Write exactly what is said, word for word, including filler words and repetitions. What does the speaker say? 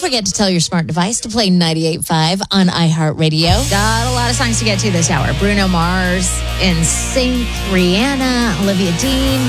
forget to tell your smart device to play ninety-eight point five on iHeartRadio. Got a lot of songs to get to this hour. Bruno Mars, N Sync, Rihanna, Olivia Dean,